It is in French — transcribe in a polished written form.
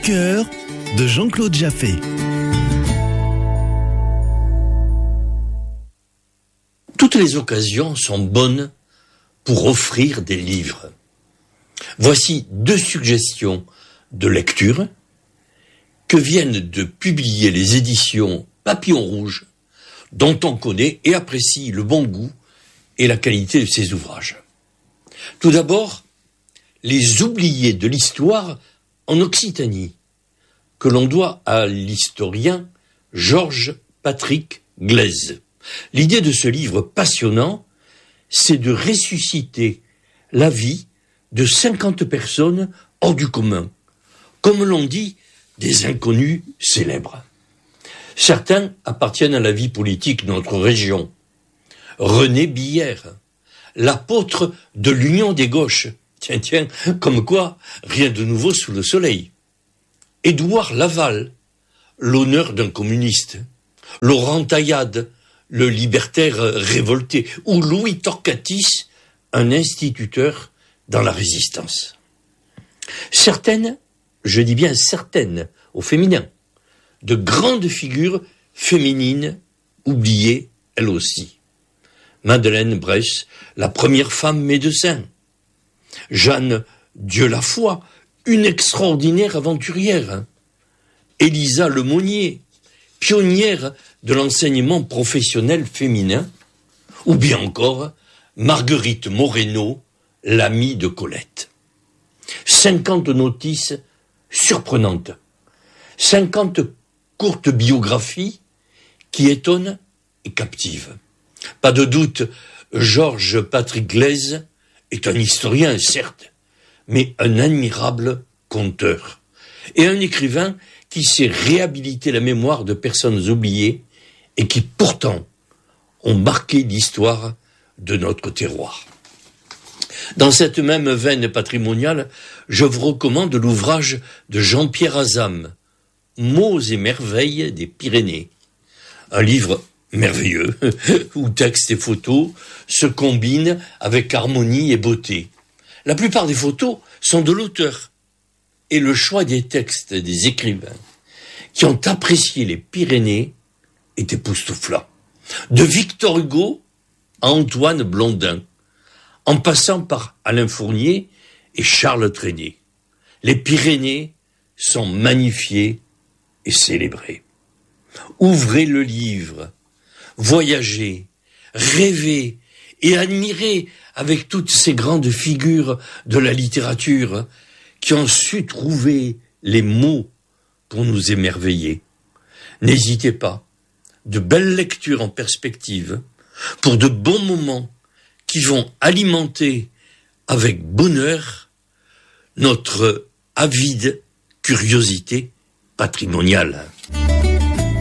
cœur de Jean-Claude Jaffé. Toutes les occasions sont bonnes pour offrir des livres. Voici 2 suggestions de lecture que viennent de publier les éditions Papillon Rouge, dont on connaît et apprécie le bon goût et la qualité de ses ouvrages. Tout d'abord, Les oubliés de l'histoire en Occitanie, que l'on doit à l'historien Georges Patrick Glaise. L'idée de ce livre passionnant, c'est de ressusciter la vie de 50 personnes hors du commun, comme l'on dit, des inconnus célèbres. Certains appartiennent à la vie politique de notre région. René Billère, l'apôtre de l'Union des gauches. Tiens, comme quoi, rien de nouveau sous le soleil. Édouard Laval, l'honneur d'un communiste. Laurent Taillade, le libertaire révolté. Ou Louis Torcatis, un instituteur dans la résistance. Certaines, je dis bien certaines, au féminin, de grandes figures féminines, oubliées elles aussi. Madeleine Bress, la première femme médecin. Jeanne Dieulafoy, une extraordinaire aventurière. Élisa Lemonnier, pionnière de l'enseignement professionnel féminin. Ou bien encore Marguerite Moreno, l'amie de Colette. 50 notices surprenantes. 50 courtes biographies qui étonnent et captivent. Pas de doute, Georges Patrick Glaise est un historien, certes, mais un admirable conteur et un écrivain qui sait réhabiliter la mémoire de personnes oubliées et qui, pourtant, ont marqué l'histoire de notre terroir. Dans cette même veine patrimoniale, je vous recommande l'ouvrage de Jean-Pierre Azam, Mots et merveilles des Pyrénées. Un livre merveilleux, où texte et photos se combinent avec harmonie et beauté. La plupart des photos sont de l'auteur, et le choix des textes des écrivains qui ont apprécié les Pyrénées est époustouflant. De Victor Hugo à Antoine Blondin, en passant par Alain Fournier et Charles Trenet. Les Pyrénées sont magnifiées et célébrées. Ouvrez le livre, voyagez, rêvez et admirez avec toutes ces grandes figures de la littérature qui ont su trouver les mots pour nous émerveiller. N'hésitez pas, de belles lectures en perspective pour de bons moments qui vont alimenter avec bonheur notre avide curiosité patrimoniale.